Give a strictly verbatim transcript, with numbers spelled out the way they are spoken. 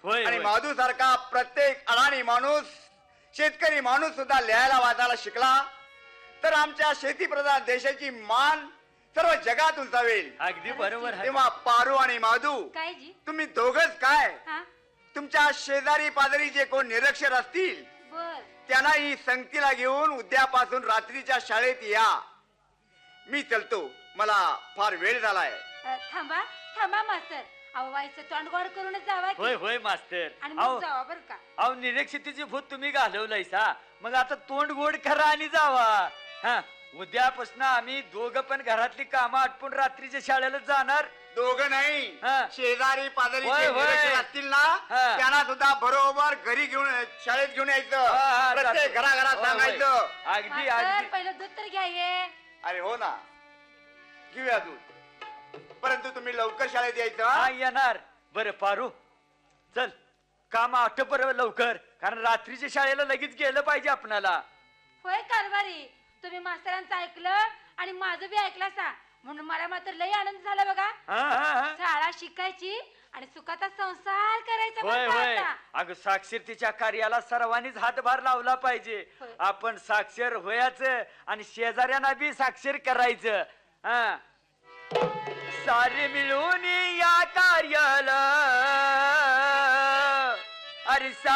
आणि माधू सारखा प्रत्येक अडाणी माणूस शेतकरी माणूस सुद्धा लिहायला वाचायला शिकला तर आमच्या शेतीप्रधान देशाची मान सर्व जगात उंचावेल. अगदी बरोबर. तेव्हा पारू आणि माधू काय जी तुम्ही दोघच काय हा तुमच्या शेजारी पाजारी जे कोण निरक्षर असतील बर त्यांना ही संगतीला घेऊन उद्यापासून रात्रीच्या शाळेत या. मी चलतो, मला फार वेळ झालाय. अ, थांबा थांबा मास्तर. अहो व्हायचं तोंड गोड करूनच जावा की. होय होय मास्तर. आणि मग जावा बर का. अहो निरीक्षितीची भूत तुम्ही घालवलंयसा, मग आता तोंड गोड करा आणि जावा. हा उद्यापासून आम्ही दोघं पण घरातली कामं आटपून रात्रीच्या शाळेला जाणार. दोघं नाही, हा. शेजारी पाजारी होय, जे होय. निरक्षर असतील ना हा. त्यांना सुद्धा बरोबर घरी घेऊन शाळेत घेऊन हा, यायचं. हा, प्रत्येक जातो. घराघरात होय, सांगायचं. होय. अगदी मास्तर अगदी. पहिलं दूध तर घ्या ये. अरे हो ना, घेऊया दूध, परंतु तुम्ही लवकर शाळेत यायचं. हा हा? येणार. बरं पारू चल, काम आटप बरं लवकर, कारण रात्रीच्या शाळेला लगेच गेलं पाहिजे आपणाला. होय कारभारी, तुम्ही मास्तरांचं ऐकलं आणि माझं बी ऐकलं सा, म्हणून मला मात्र लई आनंद झाला बघा. हा हा हा. शाळा शिकायची आणि सुखाचा संसार करायचा होय बरं का होय. आता. अगं साक्षरतेच्या कार्याला सर्वांनीच हातभार लावला पाहिजे. होय. आपण साक्षर व्हायचं आणि शेजाऱ्यांना बी साक्षर करायचं. हा सारे मिळून या कार्याला अरे